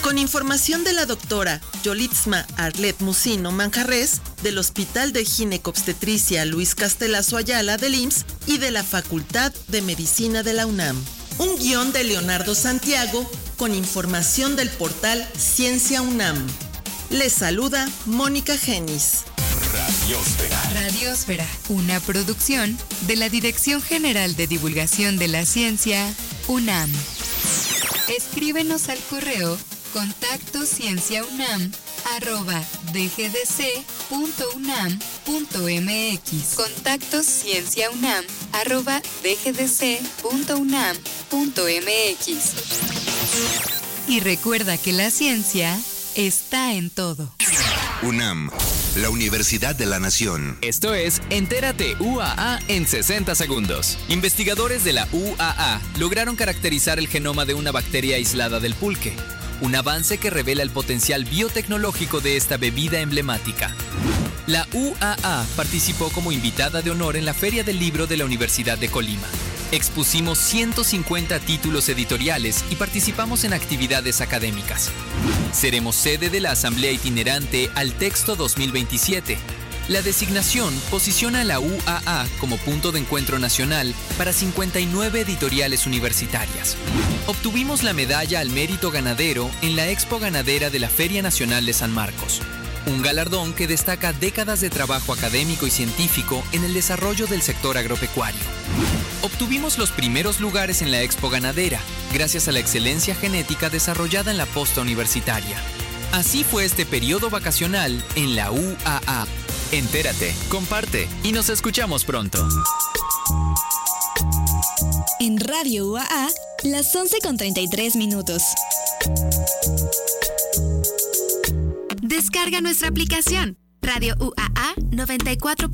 Con información de la doctora Yolitzma Arlet Musino Manjarres, del Hospital de Ginecobstetricia Luis Castelazo Ayala del IMSS y de la Facultad de Medicina de la UNAM. Un guión de Leonardo Santiago con información del portal Ciencia UNAM. Les saluda Mónica Genis. Radiosfera. Radiosfera, una producción de la Dirección General de Divulgación de la Ciencia, UNAM. Escríbenos al correo contactoscienciaunam@dgdc.unam.mx. contactoscienciaunam@dgdc.unam.mx. Y recuerda que la ciencia está en todo. UNAM, la Universidad de la Nación. Esto es Entérate UAA en 60 segundos. Investigadores de la UAA lograron caracterizar el genoma de una bacteria aislada del pulque, un avance que revela el potencial biotecnológico de esta bebida emblemática. La UAA participó como invitada de honor en la Feria del Libro de la Universidad de Colima. Expusimos 150 títulos editoriales y participamos en actividades académicas. Seremos sede de la Asamblea Itinerante al Texto 2027. La designación posiciona a la UAA como punto de encuentro nacional para 59 editoriales universitarias. Obtuvimos la medalla al mérito ganadero en la Expo Ganadera de la Feria Nacional de San Marcos, un galardón que destaca décadas de trabajo académico y científico en el desarrollo del sector agropecuario. Obtuvimos los primeros lugares en la Expo Ganadera, gracias a la excelencia genética desarrollada en la posta universitaria. Así fue este periodo vacacional en la UAA. Entérate, comparte y nos escuchamos pronto. En Radio UAA, las 11:33. Descarga nuestra aplicación, Radio UAA 94.